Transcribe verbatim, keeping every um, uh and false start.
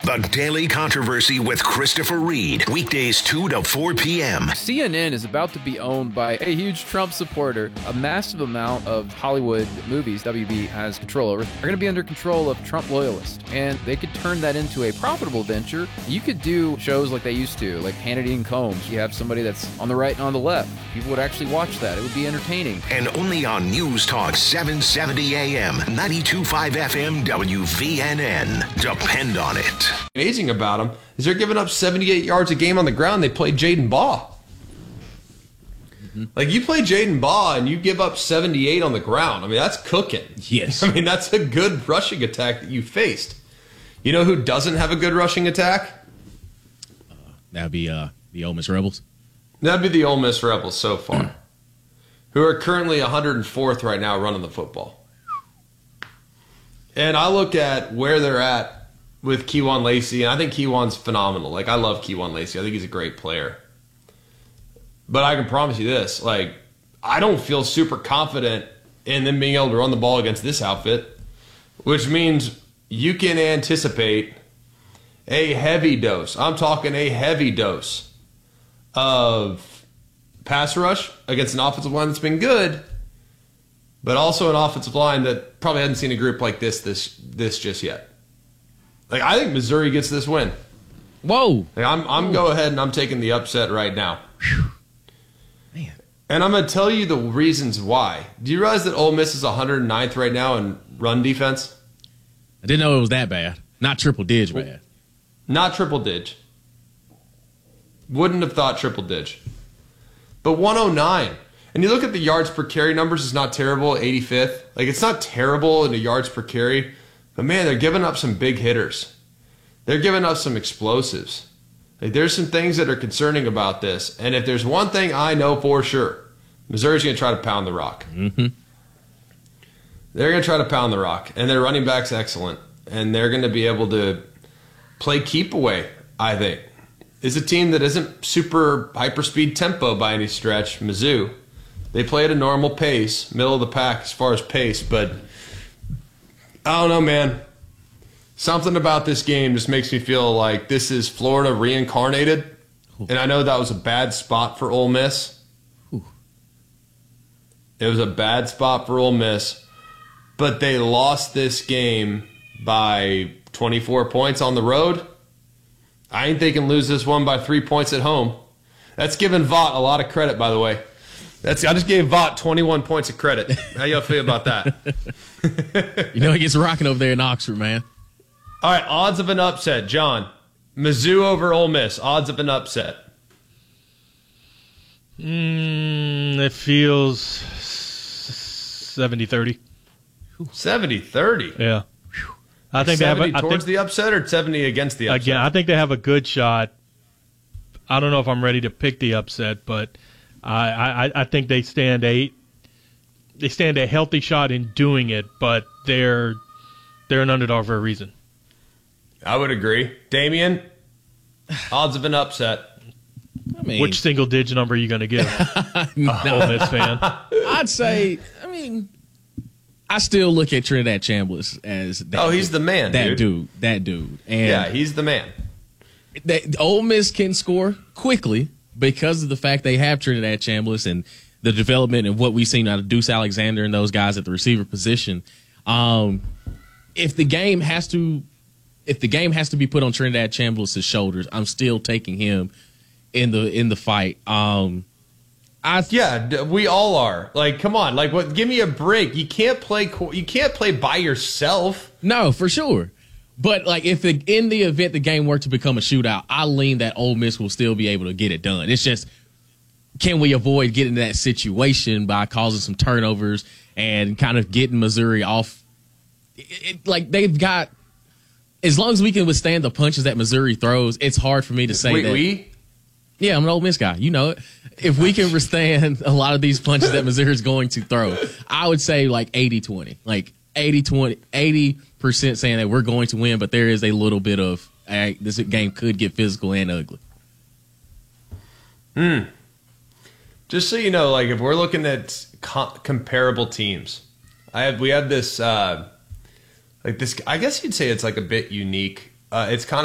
The Daily Controversy with Christopher Reed. Weekdays two to four p.m. C N N is about to be owned by a huge Trump supporter. A massive amount of Hollywood movies W B has control over are going to be under control of Trump loyalists. And they could turn that into a profitable venture. You could do shows like they used to, like Hannity and Combs. You have somebody that's on the right and on the left. People would actually watch that. It would be entertaining. And only on News Talk seven seventy A M, ninety-two point five F M W V N N. Depend on it. Amazing about them is they're giving up seventy-eight yards a game on the ground. They play Jaden Baugh. Mm-hmm. Like, you play Jaden Baugh and you give up seventy-eight on the ground. I mean, that's cooking. Yes. I mean, that's a good rushing attack that you faced. You know who doesn't have a good rushing attack? Uh, that'd be uh, the Ole Miss Rebels. That'd be the Ole Miss Rebels so far, who are currently one hundred fourth right now running the football. And I look at where they're at with Keywan Lacey, and I think Keywan's phenomenal. Like, I love Keywan Lacey. I think he's a great player. But I can promise you this, like, I don't feel super confident in them being able to run the ball against this outfit, which means you can anticipate a heavy dose. I'm talking a heavy dose of pass rush against an offensive line that's been good, but also an offensive line that probably hasn't seen a group like this this this just yet. Like, I think Missouri gets this win. Whoa. Like, I'm I'm go ahead and I'm taking the upset right now. Man. And I'm going to tell you the reasons why. Do you realize that Ole Miss is one hundred ninth right now in run defense? I didn't know it was that bad. Not triple dig bad. Not triple dig. Wouldn't have thought triple dig. But one oh nine. And you look at the yards per carry numbers, it's not terrible, eighty-fifth. Like, it's not terrible in the yards per carry. But, man, they're giving up some big hitters. They're giving up some explosives. Like, there's some things that are concerning about this. And if there's one thing I know for sure, Missouri's going to try to pound the rock. Mm-hmm. They're going to try to pound the rock. And their running back's excellent. And they're going to be able to play keep away, I think. It's a team that isn't super hyperspeed tempo by any stretch, Mizzou. They play at a normal pace, middle of the pack as far as pace, but I don't know, man. Something about this game just makes me feel like this is Florida reincarnated. Ooh. And I know that was a bad spot for Ole Miss. Ooh. It was a bad spot for Ole Miss, but they lost this game by twenty-four points on the road. I think they can lose this one by three points at home. That's giving Vaught a lot of credit, by the way. That's I just gave Vaught twenty-one points of credit. How y'all feel about that? You know he gets rocking over there in Oxford, man. All right, odds of an upset, John. Mizzou over Ole Miss. Odds of an upset. Mm, it feels seventy thirty. seventy thirty? Yeah. I think seventy they have a, I towards think, the upset or seventy against the upset? Again, I think they have a good shot. I don't know if I'm ready to pick the upset, but I, I, I think they stand a they stand a healthy shot in doing it, but they're they're an underdog for a reason. I would agree. Damien, odds of an upset. I mean, which single digit number are you going to give? no. Ole Miss fan. I'd say, I mean, I still look at Trinidad Chambliss as that oh, he's dude, the man, that dude. dude, that dude. And yeah, he's the man. That Ole Miss can score quickly because of the fact they have Trinidad Chambliss and the development and what we've seen out of Deuce Alexander and those guys at the receiver position. Um, if the game has to, if the game has to be put on Trinidad Chambliss's shoulders, I'm still taking him in the in the fight. Um, I th- yeah, we all are. Like, come on, like, what? Give me a break. You can't play. You can't play by yourself. No, for sure. But like, if the, in the event the game were to become a shootout, I lean that Ole Miss will still be able to get it done. It's just, can we avoid getting in that situation by causing some turnovers and kind of getting Missouri off? It, it, like they've got, as long as we can withstand the punches that Missouri throws, it's hard for me to say Wait, that. we? Yeah, I'm an Ole Miss guy. You know it. If we can withstand a lot of these punches that Missouri's going to throw, I would say like eighty twenty. Like eighty twenty, eighty percent saying that we're going to win, but there is a little bit of, hey, this game could get physical and ugly. Hmm. Just so you know, like, if we're looking at co- comparable teams, I have we have this uh, like this. I guess you'd say it's like a bit unique. Uh, it's kind of